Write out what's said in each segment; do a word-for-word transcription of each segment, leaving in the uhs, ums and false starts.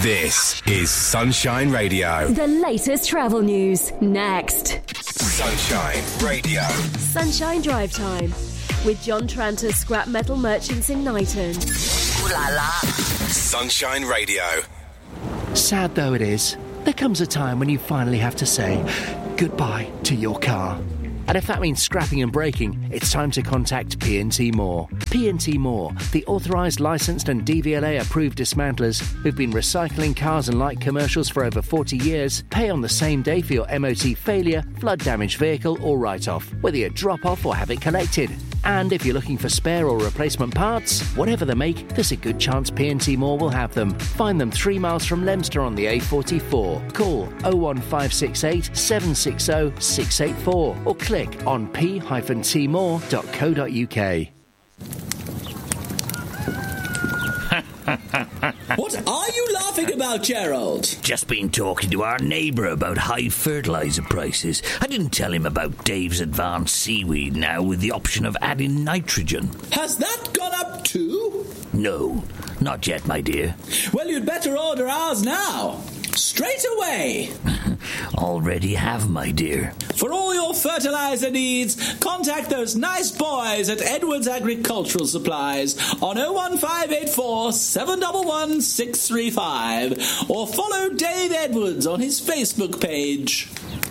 This is Sunshine Radio. The latest travel news, next. Sunshine Radio. Sunshine Drive Time with John Tranter, Scrap Metal Merchants in Knighton. Ooh la la. Sunshine Radio. Sad though it is, there comes a time when you finally have to say goodbye to your car. And if that means scrapping and breaking, it's time to contact P and T Moore. P and T Moore, the authorised, licensed and D V L A-approved dismantlers who've been recycling cars and light commercials for over forty years, pay on the same day for your M O T failure, flood-damaged vehicle or write-off, whether you drop off or have it collected. And if you're looking for spare or replacement parts, whatever the make, there's a good chance P and T Moore will have them. Find them three miles from Leominster on the A forty-four. Call oh one five six eight, seven six oh, six eight four or click on p dash t more dot co dot u k. What are you laughing about, Gerald? Just been talking to our neighbour about high fertiliser prices. I didn't tell him about Dave's Advanced Seaweed now with the option of adding nitrogen. Has that gone up too? No, not yet, my dear. Well, you'd better order ours now. Straight away. Already have, my dear. For all your fertiliser needs, contact those nice boys at Edwards Agricultural Supplies on oh one five eight four, seven one one, six three five or follow Dave Edwards on his Facebook page.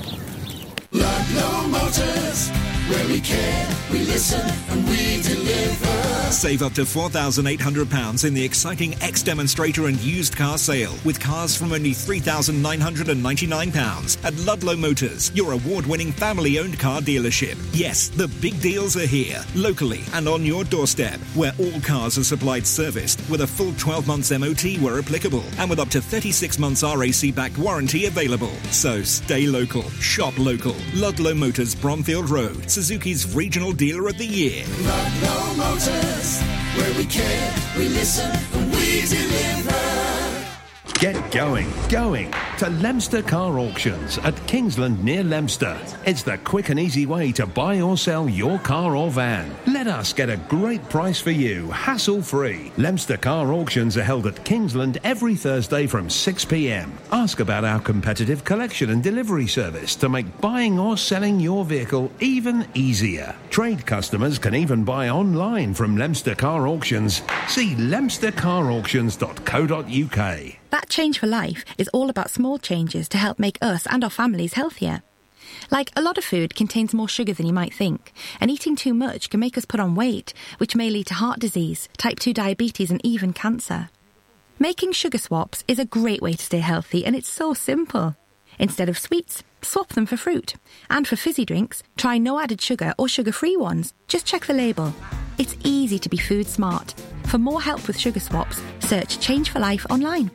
Ludlow Motors, where we care, we listen and we deliver. Save up to four thousand eight hundred pounds in the exciting X-Demonstrator and used car sale with cars from only three thousand nine hundred ninety-nine pounds at Ludlow Motors, your award-winning family-owned car dealership. Yes, the big deals are here, locally and on your doorstep, where all cars are supplied serviced with a full twelve months M O T where applicable and with up to thirty-six months R A C-backed warranty available. So stay local, shop local. Ludlow Motors, Bromfield Road, Suzuki's Regional Dealer of the Year. Ludlow Motors, where we care, we listen, and we deliver. Get going, going to Leominster Car Auctions at Kingsland near Leominster. It's the quick and easy way to buy or sell your car or van. Let us get a great price for you, hassle-free. Leominster Car Auctions are held at Kingsland every Thursday from six p m. Ask about our competitive collection and delivery service to make buying or selling your vehicle even easier. Trade customers can even buy online from Leominster Car Auctions. See leominster car auctions dot co dot u k. That Change for Life is all about small changes to help make us and our families healthier. Like, a lot of food contains more sugar than you might think, and eating too much can make us put on weight, which may lead to heart disease, type two diabetes and even cancer. Making sugar swaps is a great way to stay healthy, and it's so simple. Instead of sweets, swap them for fruit. And for fizzy drinks, try no added sugar or sugar-free ones. Just check the label. It's easy to be food smart. For more help with sugar swaps, search Change for Life online.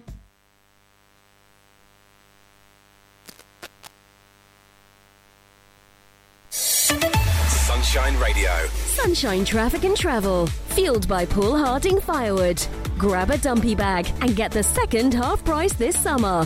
Sunshine Radio. Sunshine Traffic and Travel. Fueled by Paul Harding Firewood. Grab a dumpy bag and get the second half price this summer.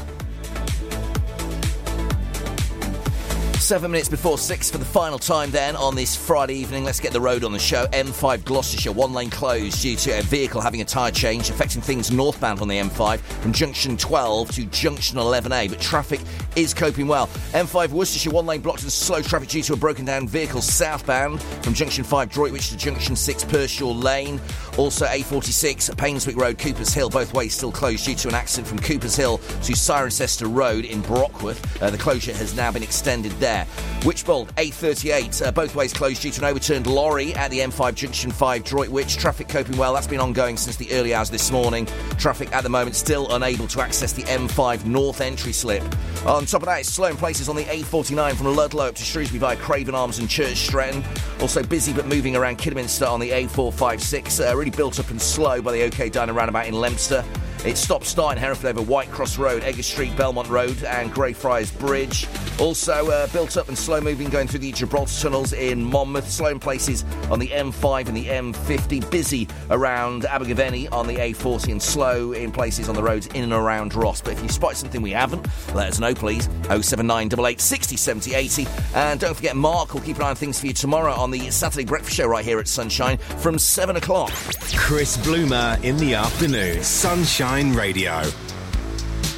Seven minutes before six for the final time then on this Friday evening. Let's get the road on the show. M five Gloucestershire, one lane closed due to a vehicle having a tyre change, affecting things northbound on the M five from junction twelve to junction eleven A, but traffic is coping well. M five Worcestershire, one lane blocked and slow traffic due to a broken down vehicle southbound from junction five Droitwich to junction six Pershore Lane. Also A forty-six Painswick Road, Coopers Hill, both ways still closed due to an accident from Coopers Hill to Cirencester Road in Brockworth. Uh, the closure has now been extended there. Witchbold A thirty-eight, uh, both ways closed due to an overturned lorry at the M five junction five Droitwich. Traffic coping well, that's been ongoing since the early hours this morning. Traffic at the moment still unable to access the M five north entry slip. On top of that, it's slow in places on the A forty-nine from Ludlow up to Shrewsbury via Craven Arms and Church Stretton. Also busy but moving around Kidderminster on the A four fifty-six, uh, really built up and slow by the OK Diner roundabout in Leominster. It stops start in Hereford over Whitecross Road, Egger Street, Belmont Road and Greyfriars Bridge. Also uh, built up and slow moving going through the Gibraltar tunnels in Monmouth. Slow in places on the M five and the M fifty. Busy around Abergavenny on the A forty and slow in places on the roads in and around Ross. But if you spot something we haven't, let us know please. oh seven nine eight eight, six oh, seventy, eighty. And don't forget Mark will keep an eye on things for you tomorrow on the Saturday Breakfast Show right here at Sunshine from seven o'clock. Chris Bloomer in the afternoon. Sunshine Radio.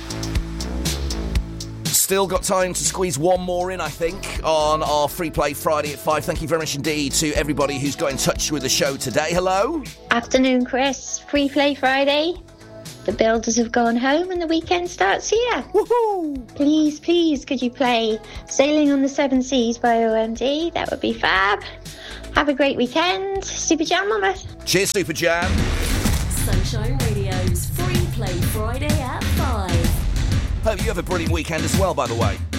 Still got time to squeeze one more in, I think, on our Free Play Friday at five. Thank you very much indeed to everybody who's got in touch with the show today. Hello? Afternoon, Chris. Free Play Friday. The builders have gone home and the weekend starts here. Woohoo! Please, please, could you play Sailing on the Seven Seas by O M D? That would be fab. Have a great weekend. Super Jam Mama. Cheers, Super Jam. Sunshine Radio's Free Play Friday at five. Hope you have a brilliant weekend as well, by the way.